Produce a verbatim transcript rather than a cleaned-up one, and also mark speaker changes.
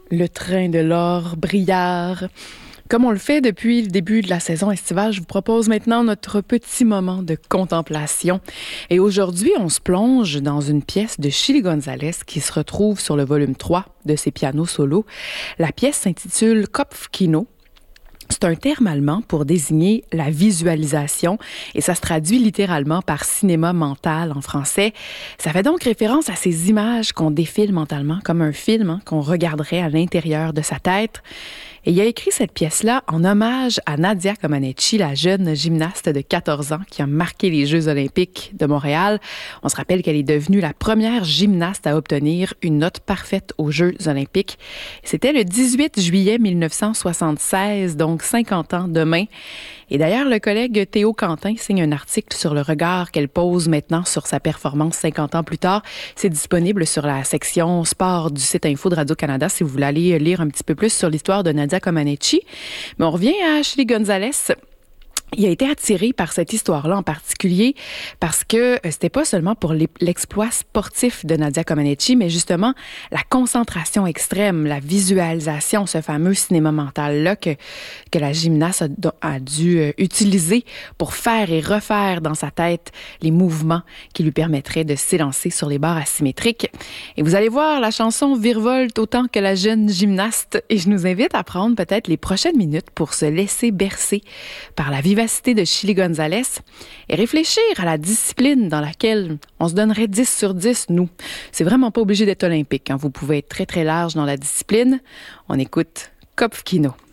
Speaker 1: Le train de l'or Briard. Comme on le fait depuis le début de la saison estivale, je vous propose maintenant notre petit moment de contemplation. Et aujourd'hui, on se plonge dans une pièce de Chilly González qui se retrouve sur le volume trois de ses pianos solos. La pièce s'intitule Kopfkino. C'est un terme allemand pour désigner la visualisation et ça se traduit littéralement par cinéma mental en français. Ça fait donc référence à ces images qu'on défile mentalement comme un film hein, qu'on regarderait à l'intérieur de sa tête. Et il a écrit cette pièce-là en hommage à Nadia Comaneci, la jeune gymnaste de quatorze ans qui a marqué les Jeux olympiques de Montréal. On se rappelle qu'elle est devenue la première gymnaste à obtenir une note parfaite aux Jeux olympiques. C'était le dix-huit juillet mille neuf cent soixante-seize, donc cinquante ans demain. Et d'ailleurs, le collègue Théo Quentin signe un article sur le regard qu'elle pose maintenant sur sa performance cinquante ans plus tard. C'est disponible sur la section sport du site Info de Radio-Canada si vous voulez aller lire un petit peu plus sur l'histoire de Nadia Comaneci. Mais on revient à Chilly González. Il a été attiré par cette histoire-là en particulier parce que c'était pas seulement pour l'exploit sportif de Nadia Comaneci, mais justement la concentration extrême, la visualisation, ce fameux cinéma mental-là que, que la gymnaste a, a dû utiliser pour faire et refaire dans sa tête les mouvements qui lui permettraient de s'élancer sur les barres asymétriques. Et vous allez voir, la chanson virevolte autant que la jeune gymnaste et je nous invite à prendre peut-être les prochaines minutes pour se laisser bercer par la vivacité de Chilly González et réfléchir à la discipline dans laquelle on se donnerait dix sur dix, nous. C'est vraiment pas obligé d'être olympique. Hein. Vous pouvez être très, très large dans la discipline. On écoute Kopfkino.